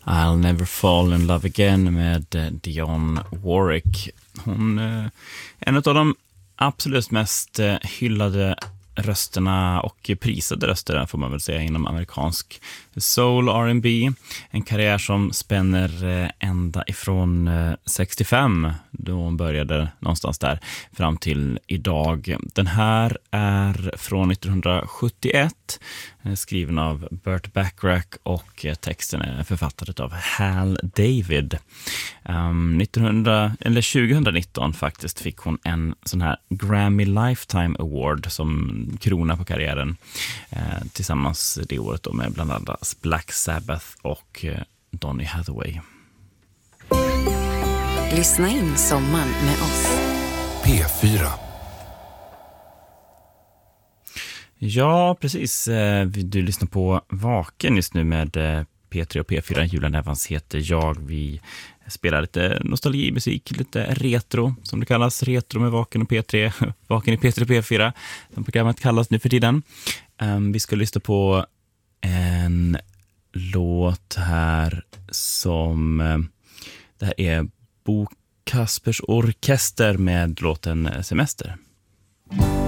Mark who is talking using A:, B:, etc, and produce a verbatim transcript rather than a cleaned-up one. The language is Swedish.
A: I'll Never Fall in Love Again med eh, Dionne Warwick. Hon är eh, en av de absolut mest eh, hyllade rösterna och prisade röster får man väl säga inom amerikansk soul R and B. En karriär som spänner eh, ända ifrån eh, sextiofem då hon började någonstans där fram till idag. Den här är från nittonhundrasjuttioett, eh, skriven av Burt Bacharach och eh, texten är författad av Hal David. Um, nittonhundra, eller tjugonitton faktiskt fick hon en sån här Grammy Lifetime Award som krona på karriären eh, tillsammans det året då med bland annat Black Sabbath och eh, Donny Hathaway.
B: Lyssna in sommaren med oss.
C: P fyra.
A: Ja, precis. Eh, du lyssnar på Vaken just nu med eh, P tre och P fyra. Julian Evans heter jag. Vi spelar lite nostalgimusik, lite retro som det kallas, retro med Vaken och P tre, Vaken i P tre och P fyra som programmet kallas nu för tiden. Um, vi ska lyssna på en låt här som um, det här är Bo Kaspers Orkester med låten Semester.